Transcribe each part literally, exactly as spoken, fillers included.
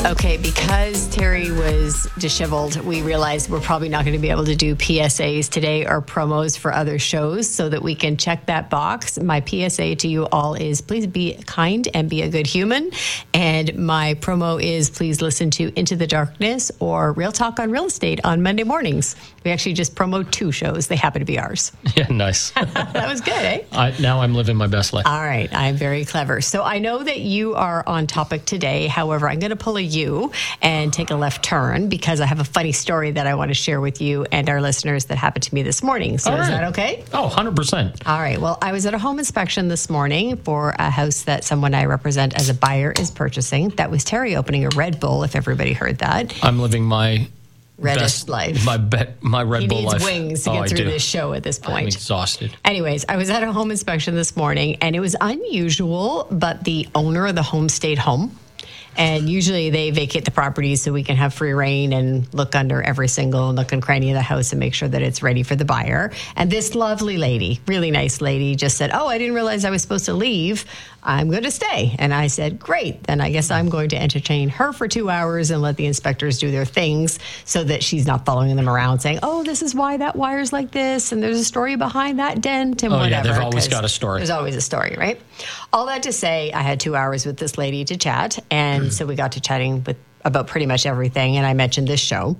Okay, because Terry was disheveled, we realized we're probably not going to be able to do P S As today or promos for other shows so that we can check that box. My P S A to you all is please be kind and be a good human. And my promo is please listen to Into the Darkness or Real Talk on Real Estate on Monday mornings. We actually just promote two shows. They happen to be ours. Yeah, nice. That was good, eh? I, now I'm living my best life. All right. I'm very clever. So I know that you are on topic today. However, I'm going to pull a U and take a left turn because I have a funny story that I want to share with you and our listeners that happened to me this morning. So All is right. that okay? Oh, one hundred percent. All right. Well, I was at a home inspection this morning for a house that someone I represent as a buyer is purchasing. That was Terry opening a Red Bull, if everybody heard that. I'm living my Reddest best life. My be, my Red He Bull needs life. wings to oh, get I through do. this show at this I'm point. exhausted. Anyways, I was at a home inspection this morning, and it was unusual, but the owner of the home stayed home. And usually they vacate the property so we can have free reign and look under every single nook and cranny of the house and make sure that it's ready for the buyer. And this lovely lady, really nice lady, just said, oh, I didn't realize I was supposed to leave. I'm going to stay. And I said, great. Then I guess I'm going to entertain her for two hours and let the inspectors do their things so that she's not following them around saying, oh, this is why that wire's like this. And there's a story behind that dent and Oh, whatever. yeah, they've always 'cause got a story. There's always a story, right? All that to say, I had two hours with this lady to chat. And so we got to chatting with about pretty much everything. And I mentioned this show.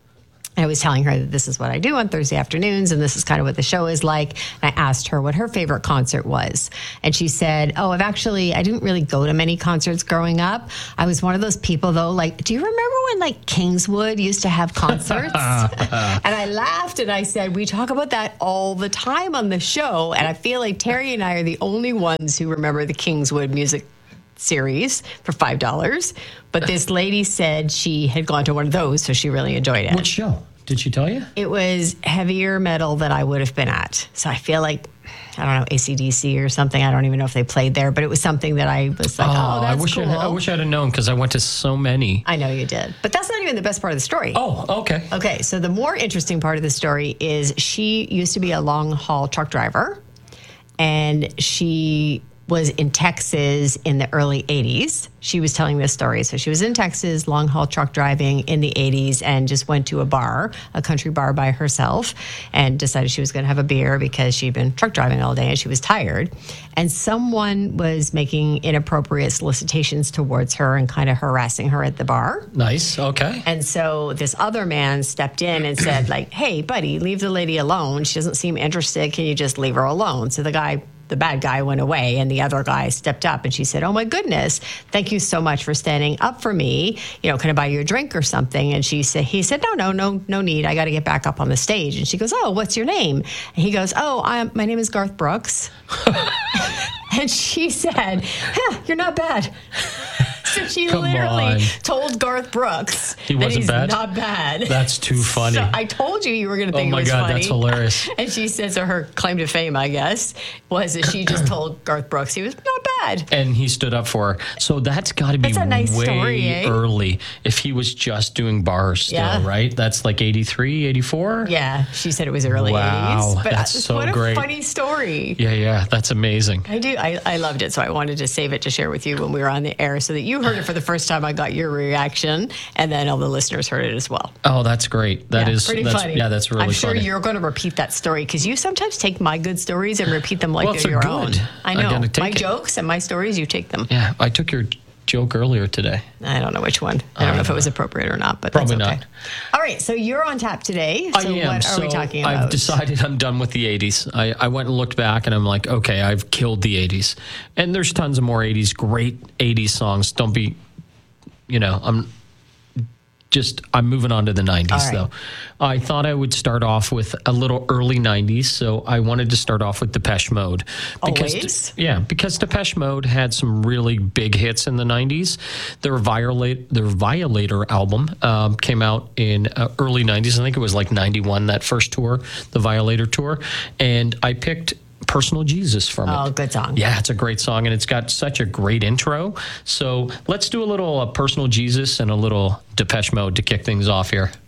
I was telling her that this is what I do on Thursday afternoons, and this is kind of what the show is like. And I asked her what her favorite concert was. And she said, oh, I've actually, I didn't really go to many concerts growing up. I was one of those people, though, like, do you remember when, like, Kingswood used to have concerts? And I laughed, and I said, we talk about that all the time on the show. And I feel like Terry and I are the only ones who remember the Kingswood music series for five dollars. But this lady said she had gone to one of those, so she really enjoyed it. What show? Did she tell you? It was heavier metal than I would have been at. So I feel like, I don't know, A C D C or something. I don't even know if they played there, but it was something that I was like, oh, Oh, that's I wish cool. I, I wish I'd have known because I went to so many. I know you did. But that's not even the best part of the story. Oh, okay. Okay, so the more interesting part of the story is she used to be a long-haul truck driver, and she was in Texas in the early eighties. She was telling this story. So she was in Texas, long haul truck driving in the eighties, and just went to a bar, a country bar by herself, and decided she was going to have a beer because she'd been truck driving all day and she was tired. And someone was making inappropriate solicitations towards her and kind of harassing her at the bar. Nice. Okay. And so this other man stepped in and said, like, hey, buddy, leave the lady alone. She doesn't seem interested. Can you just leave her alone? So the guy the bad guy went away and the other guy stepped up and she said, oh my goodness, thank you so much for standing up for me. You know, can I buy you a drink or something? And she said, he said, no, no, no, no need. I got to get back up on the stage. And she goes, oh, what's your name? And he goes, oh, I'm, my name is Garth Brooks. And she said, huh, you're not bad. So she Come literally on. told Garth Brooks He that wasn't he's bad? not bad. That's too funny. So I told you you were going to Oh think my it was God, funny. that's hilarious. And she said, so her claim to fame, I guess, was that she just told Garth Brooks he was not bad. And he stood up for her. So that's got to be That's a nice way story, eh? early if he was just doing bars still, Yeah. right? That's like eighty-three, eighty-four? Yeah, she said it was early Wow, eighties. But that's so what a great. funny story. Yeah, yeah. That's amazing. I do. I, I loved it. So I wanted to save it to share with you when we were on the air so that you heard it for the first time. I got your reaction, and then all the listeners heard it as well. Oh, that's great. That yeah, is pretty that's, funny. Yeah, that's really I'm sure funny. you're going to repeat that story because you sometimes take my good stories and repeat them like Well, if they're they're your good, own. I I know. gotta take My it. jokes and my stories, you take them. Yeah, I took your joke earlier today. I don't know which one. I don't know if it was appropriate or not, but Probably that's okay. not. All right, so you're on tap today. So I am. what are so we talking about? I've decided I'm done with the eighties. I, I went and looked back and I'm like, okay, I've killed the eighties. And there's tons of more eighties, great eighties songs. Don't be, you know, I'm just, I'm moving on to the nineties, All right. though. I thought I would start off with a little early nineties, so I wanted to start off with Depeche Mode. Because, Always? Yeah, because Depeche Mode had some really big hits in the nineties. Their, Violate, their Violator album um, came out in uh, early nineties. I think it was like ninety-one, that first tour, the Violator tour. And I picked Personal Jesus from it. Oh, good song. Yeah, it's a great song, and it's got such a great intro. So let's do a little uh, Personal Jesus and a little Depeche Mode to kick things off here.